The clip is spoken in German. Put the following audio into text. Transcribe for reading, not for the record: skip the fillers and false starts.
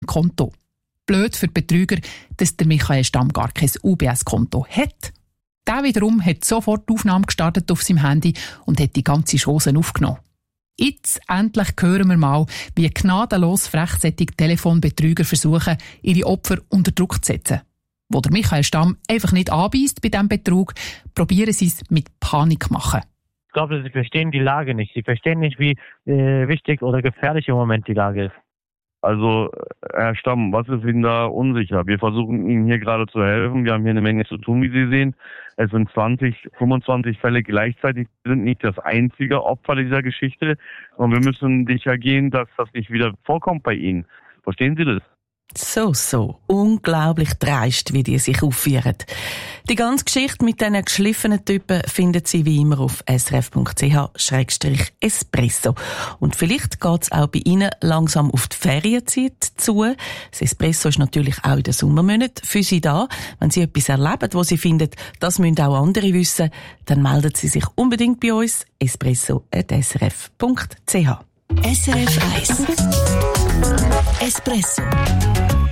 Konto. Blöd für die Betrüger, dass der Michael Stamm gar kein UBS-Konto hat. Der wiederum hat sofort die Aufnahme gestartet auf seinem Handy und hat die ganze Chose aufgenommen. Jetzt endlich hören wir mal, wie gnadenlos frechsättige Telefonbetrüger versuchen, ihre Opfer unter Druck zu setzen. Wo der Michael Stamm einfach nicht anbeißt bei diesem Betrug, probieren sie es mit Panik machen. Ich glaube, sie verstehen die Lage nicht. Sie verstehen nicht, wie wichtig oder gefährlich im Moment die Lage ist. Also, Herr Stamm, was ist Ihnen da unsicher? Wir versuchen Ihnen hier gerade zu helfen. Wir haben hier eine Menge zu tun, wie Sie sehen. Es sind 20, 25 Fälle gleichzeitig. Wir sind nicht das einzige Opfer dieser Geschichte. Und wir müssen sicher gehen, dass das nicht wieder vorkommt bei Ihnen. Verstehen Sie das? So. Unglaublich dreist, wie die sich aufführen. Die ganze Geschichte mit diesen geschliffenen Typen findet Sie wie immer auf srf.ch/espresso. Und vielleicht geht es auch bei Ihnen langsam auf die Ferienzeit zu. Das Espresso ist natürlich auch in den Sommermonaten für Sie da. Wenn Sie etwas erleben, wo Sie finden, das müssen auch andere wissen, dann melden Sie sich unbedingt bei uns. espresso@srf.ch. SRF 1 Espresso